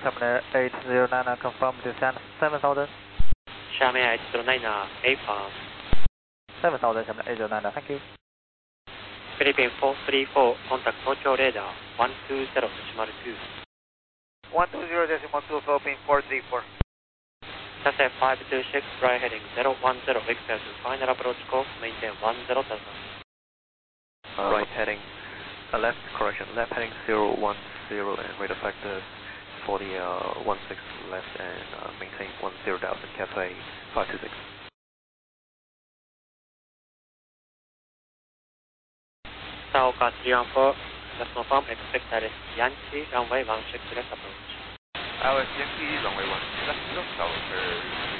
Terminal 809, confirm descent 7000. Xiamen 809, A-farm. 7000, Terminal 809, thank you. Philippine 434, contact Tokyo radar 120.2. 120.2, Philippine 434. Cathay 526, right heading 010, expect to final approach course, maintain 10,000. Right heading, left heading 010 and rate of factor 40, 16 left and maintain 10,000, Cathay 526. Saoka 314, just confirm, expect direct Yankee, runway 16 left approach. Yankee, runway 16 left,